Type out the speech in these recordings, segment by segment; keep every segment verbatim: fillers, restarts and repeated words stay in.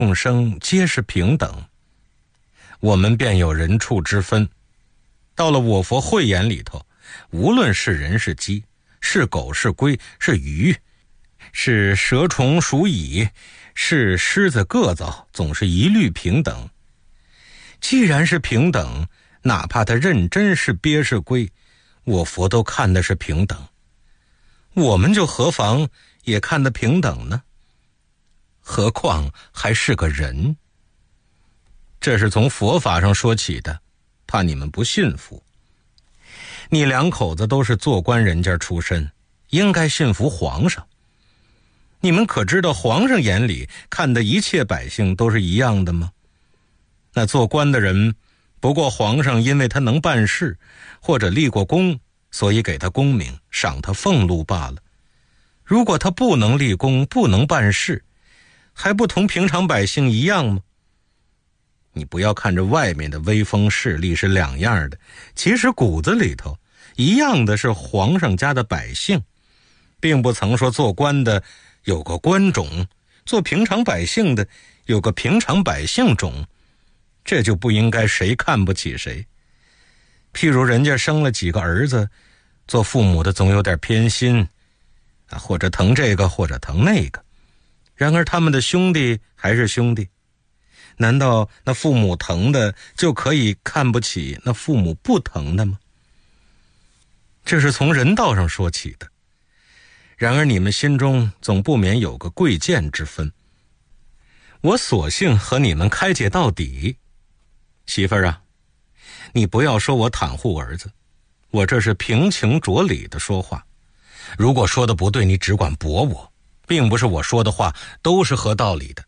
众生皆是平等，我们便有人畜之分。到了我佛慧眼里头，无论是人是鸡，是狗是龟，是鱼，是蛇虫鼠蚁，是狮子各造，总是一律平等。既然是平等，哪怕他认真是鳖是龟，我佛都看的是平等，我们就何妨也看得平等呢？何况还是个人。这是从佛法上说起的，怕你们不信服。你两口子都是做官人家出身，应该信服皇上。你们可知道皇上眼里看的一切百姓都是一样的吗？那做官的人，不过皇上因为他能办事，或者立过功，所以给他功名，赏他俸禄罢了。如果他不能立功，不能办事，还不同平常百姓一样吗？你不要看着外面的威风势力是两样的，其实骨子里头一样的是皇上家的百姓，并不曾说做官的有个官种，做平常百姓的有个平常百姓种，这就不应该谁看不起谁。譬如人家生了几个儿子，做父母的总有点偏心，或者疼这个或者疼那个，然而他们的兄弟还是兄弟，难道那父母疼的就可以看不起那父母不疼的吗？这是从人道上说起的，然而你们心中总不免有个贵贱之分，我索性和你们开解到底。媳妇儿啊，你不要说我袒护儿子，我这是平情着理的说话，如果说的不对，你只管驳我，并不是我说的话都是合道理的。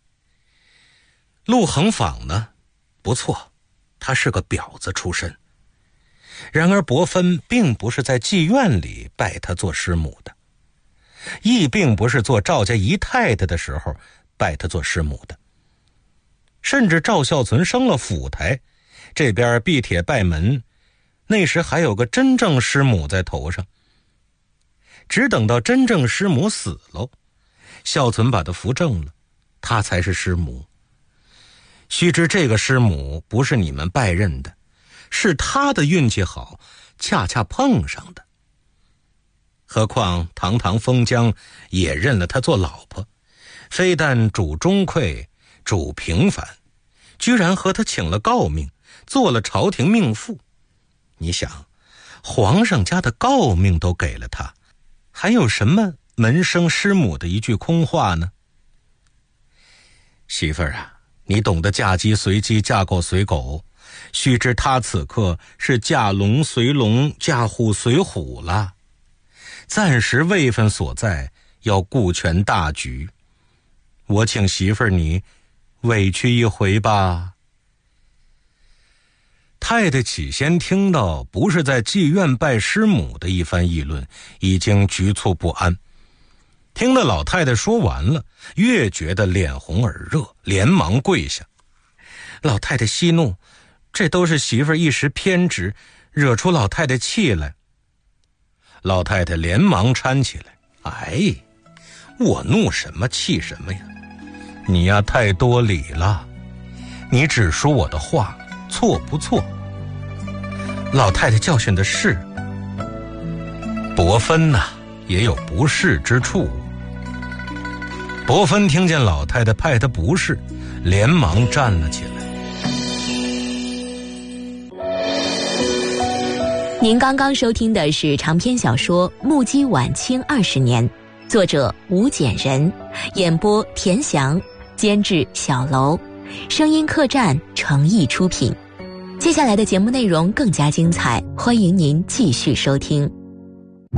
陆恒坊呢，不错，他是个婊子出身，然而伯芬并不是在妓院里拜他做师母的，亦并不是做赵家姨太太的时候拜他做师母的，甚至赵孝存升了府台，这边闭铁拜门，那时还有个真正师母在头上。只等到真正师母死了，孝存把他扶正了，他才是师母。须知这个师母不是你们拜认的，是他的运气好，恰恰碰上的。何况堂堂封疆也认了他做老婆，非但主钟馗，主平凡，居然和他请了诰命，做了朝廷命妇。你想，皇上家的诰命都给了他，还有什么门生师母的一句空话呢？媳妇儿啊，你懂得嫁鸡随鸡，嫁狗随狗，须知他此刻是嫁龙随龙，嫁虎随虎了。暂时位分所在，要顾全大局。我请媳妇儿你委屈一回吧。太太起先听到不是在妓院拜师母的一番议论，已经局促不安。听了老太太说完了，越觉得脸红耳热，连忙跪下。老太太息怒，这都是媳妇儿一时偏执，惹出老太太气来。老太太连忙搀起来，哎，我怒什么气什么呀？你呀太多礼了，你只说我的话错不错？老太太教训的是，伯芬呐、啊、也有不是之处。伯芬听见老太太派他不是，连忙站了起来。 您刚刚收听的是长篇小说《目击晚清二十年》，作者吴简人，演播田翔，监制小楼，声音客栈诚意出品。接下来的节目内容更加精彩，欢迎您继续收听。